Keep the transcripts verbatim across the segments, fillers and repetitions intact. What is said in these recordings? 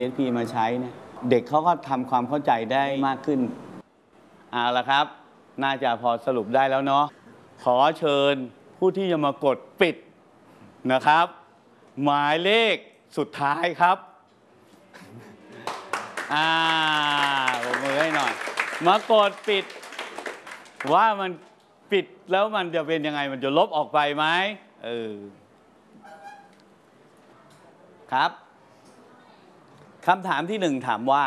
เอส พี มาใช้เนี่ยเด็กเขาก็ทำความเข้าใจได้มากขึ้นเอาละครับน่าจะพอสรุปได้แล้วเนาะขอเชิญผู้ที่จะมากดปิดนะครับหมายเลขสุดท้ายครับอ่าผมมือให้หน่อยมากดปิดว่ามันปิดแล้วมันจะเป็นยังไงมันจะลบออกไปไหมเออครับคำถามที่หนึ่งถามว่า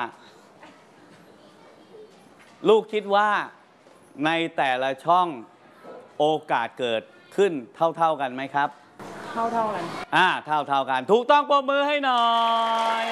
ลูกคิดว่าในแต่ละช่องโอกาสเกิดขึ้นเท่าๆกันไหมครับเท่าๆกันอ่าเท่าๆกันถูกต้องปรบมือให้หน่อย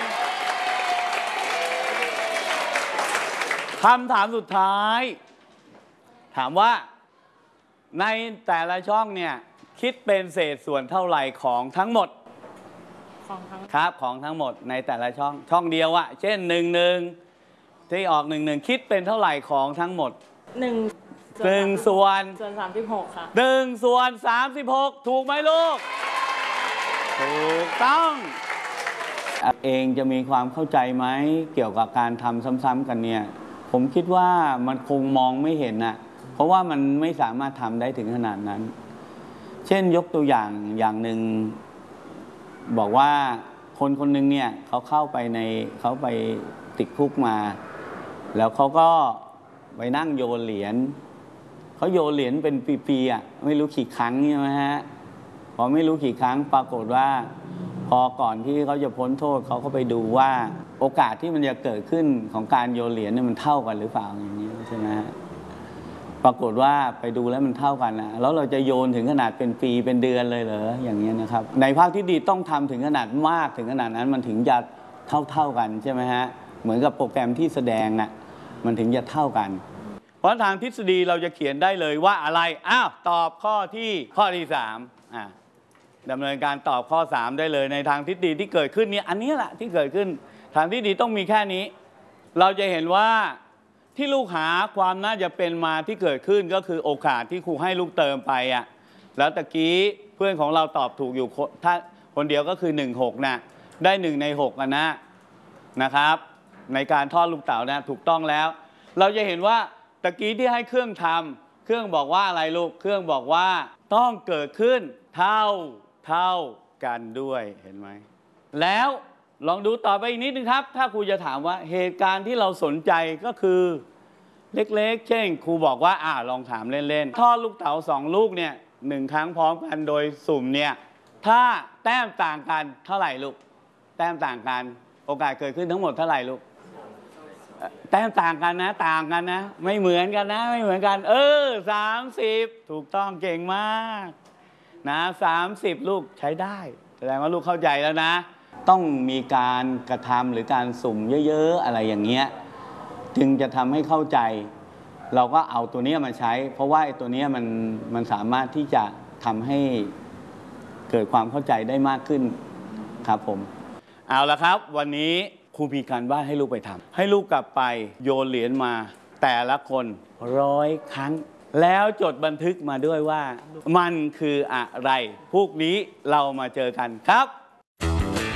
คำถามสุดท้ายถามว่าในแต่ละช่องเนี่ยคิดเป็นเศษส่วนเท่าไหร่ของทั้งหมดของทั้งครับของทั้งหมดในแต่ละช่องช่องเดียวอะเช่นหนึ่งหนึ่งที่ออกหนึ่งหนึ่งคิดเป็นเท่าไหร่ของทั้งหมดหนึ่งหนึ่งส่วนส่วนสามสิบหกค่ะหนึ่งส่วนสามสิบหกถูกไหมลูกถูกต้องเองจะมีความเข้าใจไหมเกี่ยวกับการทำซ้ำๆกันเนี่ยผมคิดว่ามันคงมองไม่เห็นน่ะเพราะว่ามันไม่สามารถทำได้ถึงขนาดนั้นเช่นยกตัวอย่างอย่างหนึ่งบอกว่าคนคนหนึ่งเนี่ยเขาเข้าไปในเขาไปติดคุกมาแล้วเขาก็ไปนั่งโยนเหรียญเขาโยนเหรียญเป็นปีๆอ่ะไม่รู้กี่ครั้งใช่ไหมฮะพอไม่รู้กี่ครั้งปรากฏว่าพอก่อนที่เขาจะพ้นโทษเขาก็ไปดูว่าโอกาสที่มันจะเกิดขึ้นของการโยนเหรียญเนี่ยมันเท่ากันหรือเปล่าอย่างนี้ใช่ไหมฮะปรากฏว่าไปดูแล้วมันเท่ากันนะแล้วเราจะโยนถึงขนาดเป็นปีเป็นเดือนเลยเหรออย่างนี้นะครับในภาคที่ดีต้องทำถึงขนาดมากถึงขนาดนั้นมันถึงจะเท่าๆกันใช่ไหมฮะเหมือนกับโปรแกรมที่แสดงน่ะมันถึงจะเท่ากันเพราะทางทฤษฎีเราจะเขียนได้เลยว่าอะไรอ้าวตอบข้อที่ข้อที่สามอ่าดำเนินการตอบข้อสามได้เลยในทางทฤษฎีที่เกิดขึ้นเนี่ยอันนี้แหละที่เกิดขึ้นทางทฤษฎีต้องมีแค่นี้เราจะเห็นว่าที่ลูกหาความน่าจะเป็นมาที่เกิดขึ้นก็คือโอกาสที่ครูให้ลูกเติมไปอ่ะแล้วตะกี้เพื่อนของเราตอบถูกอยู่ถ้าคนเดียวก็คือหนึ่งหกนะได้หนึ่งในหกอ่ะนะนะครับในการทอดลูกเต๋านะถูกต้องแล้วเราจะเห็นว่าตะกี้ที่ให้เครื่องทำเครื่องบอกว่าอะไรลูกเครื่องบอกว่าต้องเกิดขึ้นเท่าเท่ากันด้วยเห็นไหมแล้วลองดูต่อไปอีกนิดนึงครับถ้าครูจะถามว่าเหตุการณ์ที่เราสนใจก็คือเล็กๆเช่นครูบอกว่าอ่าลองถามเล่นๆทอดลูกเต๋าสองลูกเนี่ยหนึ่งครั้งพร้อมกันโดยสุ่มเนี่ยถ้าแต้มต่างกันเท่าไหร่ลูกแต้มต่างกันโอกาสเกิดขึ้นทั้งหมดเท่าไหร่ลูกแต้มต่างกันนะต่างกันนะไม่เหมือนกันนะไม่เหมือนกันเออสามสิบถูกต้องเก่งมากนะสามสิบลูกใช้ได้แสดงว่าลูกเข้าใจแล้วนะต้องมีการกระทำหรือการสุ่มเยอะๆอะไรอย่างเงี้ยจึงจะทำให้เข้าใจเราก็เอาตัวนี้มาใช้เพราะว่าไอ้ตัวนี้มันมันสามารถที่จะทำให้เกิดความเข้าใจได้มากขึ้นครับผมเอาละครับวันนี้ครูมีการบ้านให้ลูกไปทำให้ลูกกลับไปโยนเหรียญมาแต่ละคนร้อยครั้งแล้วจดบันทึกมาด้วยว่ามันคืออะไรพรุ่งนี้เรามาเจอกันครับ